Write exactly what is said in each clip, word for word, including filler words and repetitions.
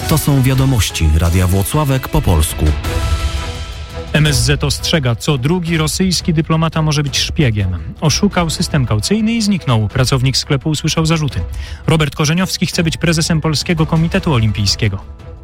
To są wiadomości Radia Włocławek po polsku. M S Z ostrzega, co drugi rosyjski dyplomata może być szpiegiem. Oszukał system kaucyjny i zniknął. Pracownik sklepu usłyszał zarzuty. Robert Korzeniowski chce być prezesem Polskiego Komitetu Olimpijskiego.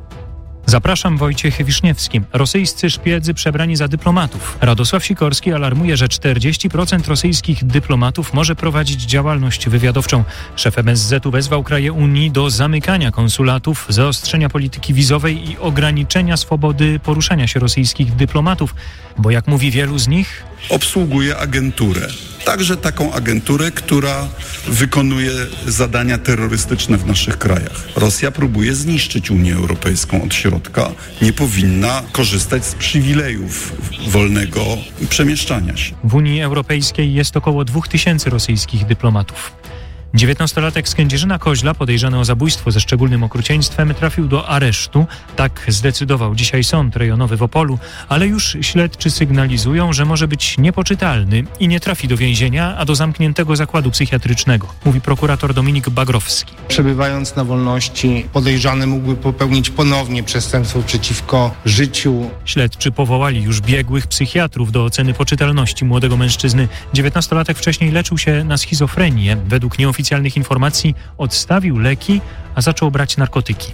Zapraszam, Wojciech Wiszniewski. Rosyjscy szpiedzy przebrani za dyplomatów. Radosław Sikorski alarmuje, że czterdzieści procent rosyjskich dyplomatów może prowadzić działalność wywiadowczą. Szef M S Z-u wezwał kraje Unii do zamykania konsulatów, zaostrzenia polityki wizowej i ograniczenia swobody poruszania się rosyjskich dyplomatów, bo jak mówi wielu z nich, obsługuje agenturę. Także taką agenturę, która wykonuje zadania terrorystyczne w naszych krajach. Rosja próbuje zniszczyć Unię Europejską od środka. Nie powinna korzystać z przywilejów wolnego przemieszczania się. W Unii Europejskiej jest około dwóch tysięcy rosyjskich dyplomatów. dziewiętnastolatek z Kędzierzyna-Koźla, podejrzany o zabójstwo ze szczególnym okrucieństwem, trafił do aresztu. Tak zdecydował dzisiaj sąd rejonowy w Opolu, ale już śledczy sygnalizują, że może być niepoczytalny i nie trafi do więzienia, a do zamkniętego zakładu psychiatrycznego, mówi prokurator Dominik Bagrowski. Przebywając na wolności, podejrzany mógłby popełnić ponownie przestępstwo przeciwko życiu. Śledczy powołali już biegłych psychiatrów do oceny poczytalności młodego mężczyzny. dziewiętnastolatek wcześniej leczył się na schizofrenię. Według nieoficjalnych informacji odstawił leki, a zaczął brać narkotyki.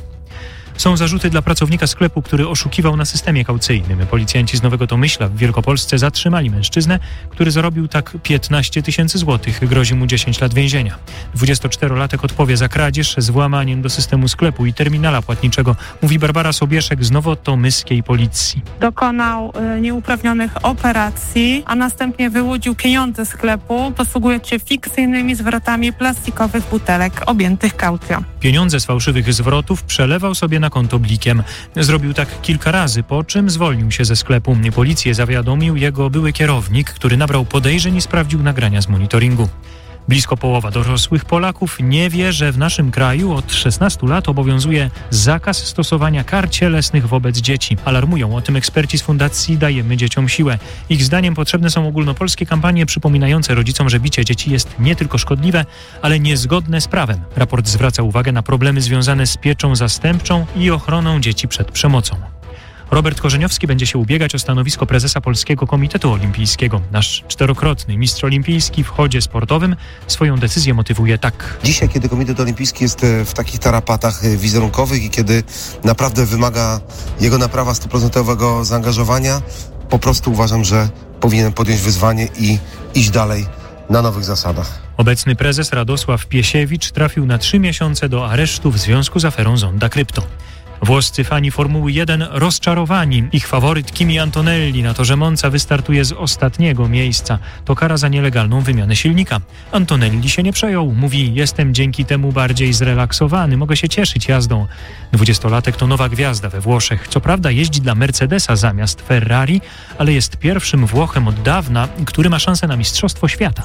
Są zarzuty dla pracownika sklepu, który oszukiwał na systemie kaucyjnym. Policjanci z Nowego Tomyśla w Wielkopolsce zatrzymali mężczyznę, który zarobił tak piętnaście tysięcy złotych. Grozi mu dziesięć lat więzienia. dwudziestoczterolatek odpowie za kradzież z włamaniem do systemu sklepu i terminala płatniczego, mówi Barbara Sobieszek z nowotomyskiej policji. Dokonał y, nieuprawnionych operacji, a następnie wyłudził pieniądze sklepu, posługując się fikcyjnymi zwrotami plastikowych butelek objętych kaucją. Pieniądze z fałszywych zwrotów przelewał sobie na konto blikiem. Zrobił tak kilka razy, po czym zwolnił się ze sklepu. Policję zawiadomił jego były kierownik, który nabrał podejrzeń i sprawdził nagrania z monitoringu. Blisko połowa dorosłych Polaków nie wie, że w naszym kraju od szesnastu lat obowiązuje zakaz stosowania kar cielesnych wobec dzieci. Alarmują o tym eksperci z Fundacji Dajemy Dzieciom Siłę. Ich zdaniem potrzebne są ogólnopolskie kampanie przypominające rodzicom, że bicie dzieci jest nie tylko szkodliwe, ale niezgodne z prawem. Raport zwraca uwagę na problemy związane z pieczą zastępczą i ochroną dzieci przed przemocą. Robert Korzeniowski będzie się ubiegać o stanowisko prezesa Polskiego Komitetu Olimpijskiego. Nasz czterokrotny mistrz olimpijski w chodzie sportowym swoją decyzję motywuje tak. Dzisiaj, kiedy Komitet Olimpijski jest w takich tarapatach wizerunkowych i kiedy naprawdę wymaga jego naprawa stuprocentowego zaangażowania, po prostu uważam, że powinien podjąć wyzwanie i iść dalej na nowych zasadach. Obecny prezes Radosław Piesiewicz trafił na trzy miesiące do aresztu w związku z aferą Zonda Krypto. Włoscy fani Formuły jeden rozczarowani. Ich faworyt Kimi Antonelli na torze Monza wystartuje z ostatniego miejsca. To kara za nielegalną wymianę silnika. Antonelli się nie przejął. Mówi, jestem dzięki temu bardziej zrelaksowany. Mogę się cieszyć jazdą. Dwudziestolatek to nowa gwiazda we Włoszech. Co prawda jeździ dla Mercedesa zamiast Ferrari, ale jest pierwszym Włochem od dawna, który ma szansę na Mistrzostwo Świata.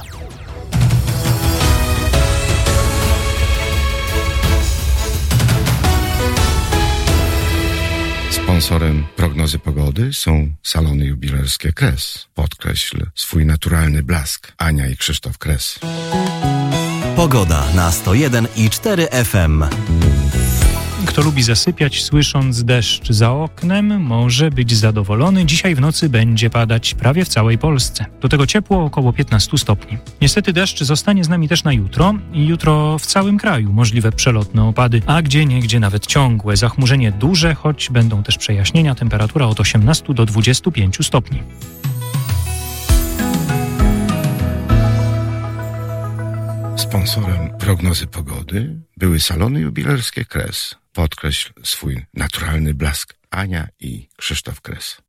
Sponsorem prognozy pogody są salony jubilerskie Kres. Podkreśl swój naturalny blask. Ania i Krzysztof Kres. Pogoda na sto jeden i cztery F M. Kto lubi zasypiać, słysząc deszcz za oknem, może być zadowolony. Dzisiaj w nocy będzie padać prawie w całej Polsce. Do tego ciepło około piętnaście stopni. Niestety deszcz zostanie z nami też na jutro i jutro w całym kraju możliwe przelotne opady, a gdzieniegdzie nawet ciągłe. Zachmurzenie duże, choć będą też przejaśnienia. Temperatura od osiemnastu do dwudziestu pięciu stopni. Sponsorem prognozy pogody były salony jubilerskie Kres. Podkreśl swój naturalny blask. Ania i Krzysztof Kres.